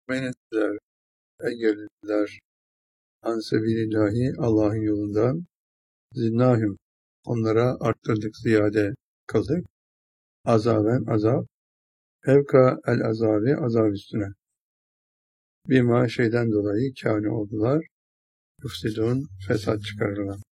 men ettiler, engelliler, ansabilillahi, Allah'ın yolundan, zinnahum, onlara arttırdık, ziyade kıldık, azaben, azap, fevka el azabi, azab üstüne. Bima şeyden dolayı kâne oldular, yufsidun, fesat çıkarırlar.